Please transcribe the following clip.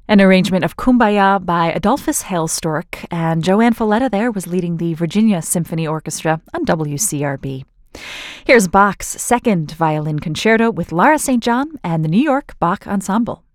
An arrangement of Kumbaya by Adolphus Hailstork, and Joanne Folletta there was leading the Virginia Symphony Orchestra on WCRB. Here's Bach's second violin concerto with Lara St. John and the New York Bach Ensemble.